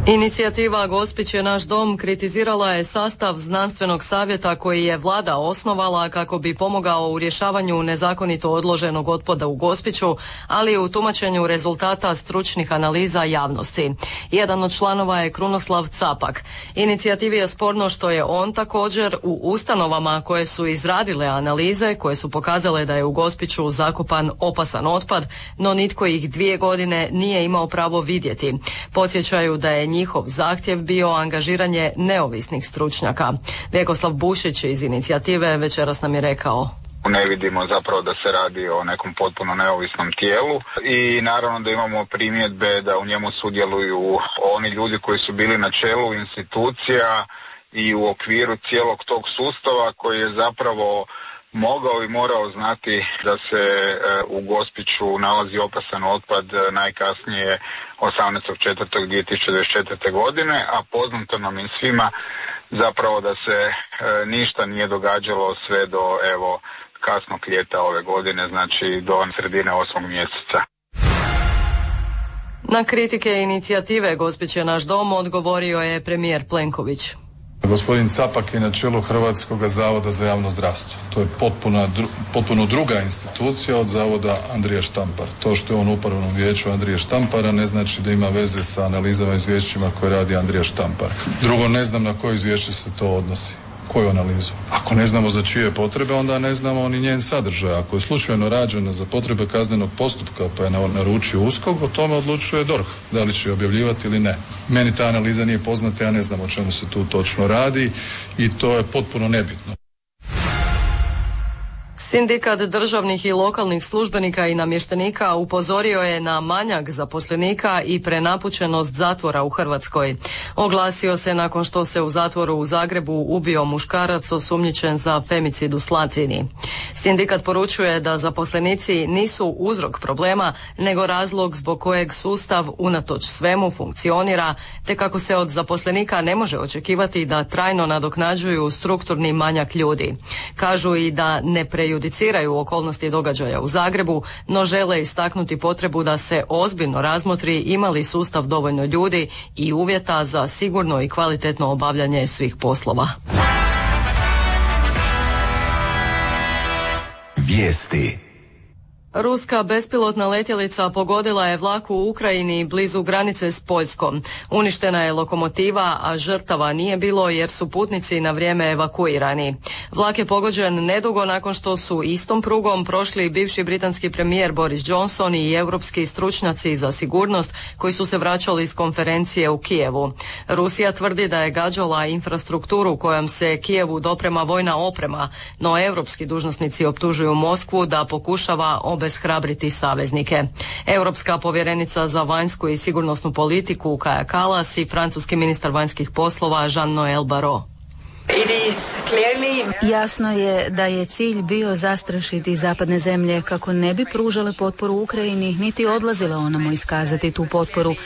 Inicijativa Gospić je naš dom kritizirala je sastav znanstvenog savjeta koji je vlada osnovala kako bi pomogao u rješavanju nezakonito odloženog otpada u Gospiću, ali i u tumačenju rezultata stručnih analiza javnosti. Jedan od članova je Krunoslav Capak. Inicijativi je sporno što je on također u ustanovama koje su izradile analize koje su pokazale da je u Gospiću zakopan opasan otpad, no nitko ih 2 godine nije imao pravo vidjeti. Podsjećaju da je njihov zahtjev bio angažiranje neovisnih stručnjaka. Vjekoslav Bušić iz inicijative večeras nam je rekao: ne vidimo zapravo da se radi o nekom potpuno neovisnom tijelu i naravno da imamo primjedbe da u njemu sudjeluju oni ljudi koji su bili na čelu institucija i u okviru cijelog tog sustava koji je zapravo mogao i morao znati da se u Gospiću nalazi opasan otpad najkasnije 18.4.2024. godine, a poznato nam je svima zapravo da se ništa nije događalo sve do kasnog ljeta ove godine, znači do sredine 8. mjeseca. Na kritike inicijative Gospić je naš dom odgovorio je premijer Plenković. Gospodin Capak je na čelu Hrvatskog zavoda za javno zdravstvo. To je potpuno druga institucija od zavoda Andrija Štampar. To što je on u upravnom vijeću Andrija Štampara ne znači da ima veze sa analizama i izvješćima koje radi Andrija Štampar. Drugo, ne znam na koje izvješće se to odnosi. Koju analizu? Ako ne znamo za čije potrebe, onda ne znamo ni njen sadržaj. Ako je slučajno rađena za potrebe kaznenog postupka pa je naručio USKOK, o tome odlučuje DORH, da li će objavljivati ili ne. Meni ta analiza nije poznata, ja ne znam o čemu se tu točno radi i to je potpuno nebitno. Sindikat državnih i lokalnih službenika i namještenika upozorio je na manjak zaposlenika i prenapučenost zatvora u Hrvatskoj. Oglasio se nakon što se u zatvoru u Zagrebu ubio muškarac osumnjičen za femicid u Slatini. Sindikat poručuje da zaposlenici nisu uzrok problema, nego razlog zbog kojeg sustav unatoč svemu funkcionira, te kako se od zaposlenika ne može očekivati da trajno nadoknađuju strukturni manjak ljudi. Kažu i da ne prejudiciraju okolnosti događaja u Zagrebu, no žele istaknuti potrebu da se ozbiljno razmotri ima li sustav dovoljno ljudi i uvjeta za sigurno i kvalitetno obavljanje svih poslova. Vijesti. Ruska bespilotna letjelica pogodila je vlak u Ukrajini blizu granice s Poljskom. Uništena je lokomotiva, a žrtava nije bilo jer su putnici na vrijeme evakuirani. Vlak je pogođen nedugo nakon što su istom prugom prošli bivši britanski premijer Boris Johnson i europski stručnjaci za sigurnost koji su se vraćali s konferencije u Kijevu. Rusija tvrdi da je gađala infrastrukturu kojom se Kijevu doprema vojna oprema, no europski dužnosnici optužuju Moskvu da pokušava obeshrabriti saveznike. Europska povjerenica za vanjsku i sigurnosnu politiku Kaja Kallas i francuski ministar vanjskih poslova Jean-Noël Barrot. Jasno je da je cilj bio zastrašiti zapadne zemlje kako ne bi pružale potporu Ukrajini niti odlazile onamo iskazati tu potporu,